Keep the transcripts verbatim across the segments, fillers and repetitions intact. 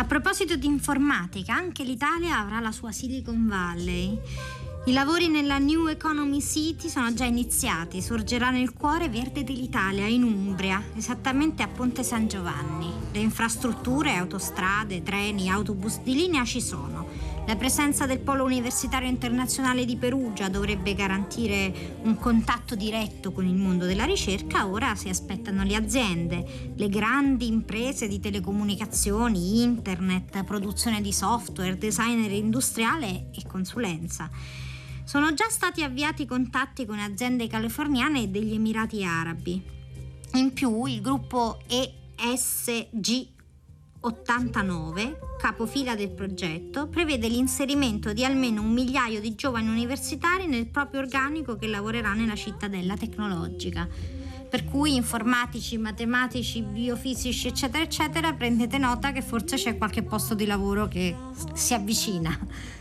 A proposito di informatica, anche l'Italia avrà la sua Silicon Valley. I lavori nella New Economy City sono già iniziati, sorgerà nel cuore verde dell'Italia, in Umbria, esattamente a Ponte San Giovanni. Le infrastrutture, autostrade, treni, autobus di linea ci sono. La presenza del Polo Universitario Internazionale di Perugia dovrebbe garantire un contatto diretto con il mondo della ricerca. Ora si aspettano le aziende, le grandi imprese di telecomunicazioni, internet, produzione di software, designer industriale e consulenza. Sono già stati avviati contatti con aziende californiane e degli Emirati Arabi. In più, il gruppo E S G ottantanove, capofila del progetto, prevede l'inserimento di almeno un migliaio di giovani universitari nel proprio organico che lavorerà nella cittadella tecnologica. Per cui informatici, matematici, biofisici, eccetera, eccetera, prendete nota che forse c'è qualche posto di lavoro che si avvicina.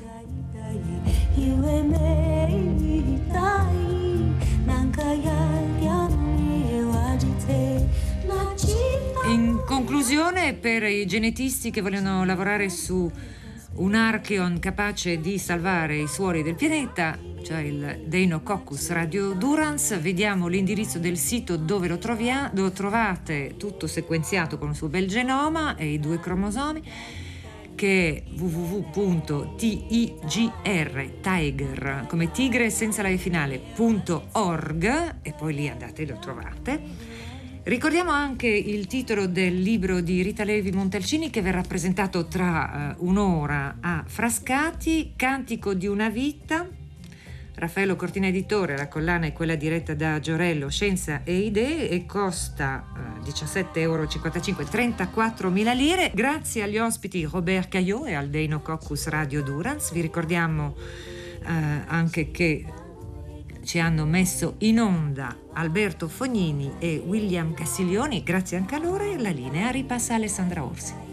In conclusione, per i genetisti che vogliono lavorare su un Archeon capace di salvare i suoli del pianeta, cioè il Deinococcus radiodurans, vediamo l'indirizzo del sito dove lo, trovia- lo trovate tutto sequenziato con il suo bel genoma e i due cromosomi, che è w w w punto tigr, tiger, come tigre senza la e finale, punto org, e poi lì andate e lo trovate. Ricordiamo anche il titolo del libro di Rita Levi Montalcini, che verrà presentato tra uh, un'ora a Frascati, Cantico di una vita. Raffaello Cortina editore, la collana è quella diretta da Giorello, Scienza e Idee, e costa uh, diciassette virgola cinquantacinque euro, trentaquattromila lire. Grazie agli ospiti Robert Caillot e al Deinococcus radiodurans. Vi ricordiamo uh, anche che ci hanno messo in onda Alberto Fognini e William Castiglioni. Grazie anche a loro, e la linea ripassa a Alessandra Orsi.